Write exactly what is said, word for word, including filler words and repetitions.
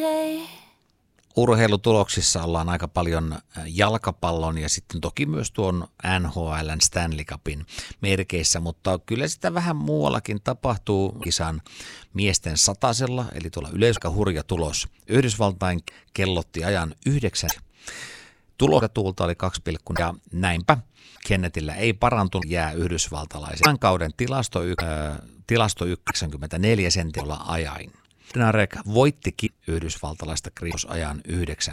Urheilutuloksissa ollaan aika paljon jalkapallon ja sitten toki myös tuon N H L:n Stanley Cupin merkeissä, mutta kyllä sitä vähän muuallakin tapahtuu kisan miesten satasella, eli tuolla yleisökä hurja tulos. Yhdysvaltain kellotti ajan yhdeksän. Tulokatuulta oli kaksi pilkku ja näinpä Kennethillä ei parantunut jää yhdysvaltalaisen. Tämän kauden tilasto, y- äh, tilasto yhdeksänkymmentäneljä sentillä ajain. Narek voittikin yhdysvaltalaista kriisosajan yhdeksän.